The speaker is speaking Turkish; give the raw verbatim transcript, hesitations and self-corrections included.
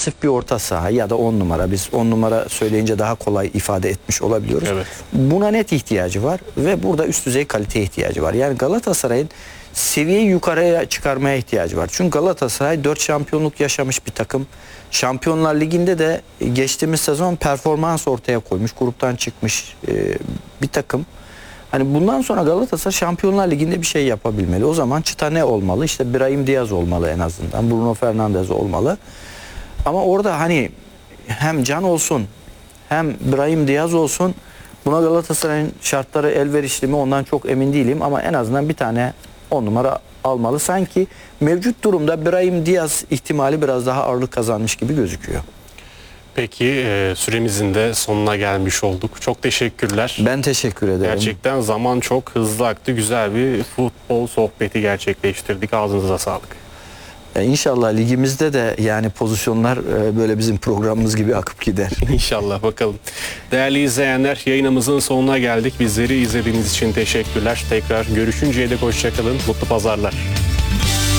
defansif bir orta saha ya da on numara. Biz on numara söyleyince daha kolay ifade etmiş olabiliyoruz. Evet. Buna net ihtiyacı var ve burada üst düzey kaliteye ihtiyacı var. Yani Galatasaray'ın seviyeyi yukarıya çıkarmaya ihtiyacı var. Çünkü Galatasaray dört şampiyonluk yaşamış bir takım. Şampiyonlar Ligi'nde de geçtiğimiz sezon performans ortaya koymuş, gruptan çıkmış e, bir takım. Hani bundan sonra Galatasaray Şampiyonlar Ligi'nde bir şey yapabilmeli. O zaman çıta ne olmalı? İşte Brahim Diaz olmalı en azından. Bruno Fernandes olmalı. Ama orada hani hem Can olsun hem Brahim Diaz olsun, buna Galatasaray'ın şartları elverişli mi ondan çok emin değilim ama en azından bir tane on numara almalı. Sanki mevcut durumda Brahim Diaz ihtimali biraz daha ağırlık kazanmış gibi gözüküyor. Peki e, süremizin de sonuna gelmiş olduk. Çok teşekkürler. Ben teşekkür ederim. Gerçekten zaman çok hızlı aktı. Güzel bir futbol sohbeti gerçekleştirdik. Ağzınıza sağlık. E, İnşallah ligimizde de yani pozisyonlar e, böyle bizim programımız gibi akıp gider. İnşallah bakalım. Değerli izleyenler, yayınımızın sonuna geldik. Bizleri izlediğiniz için teşekkürler. Tekrar görüşünceye dek hoşça kalın. Mutlu pazarlar.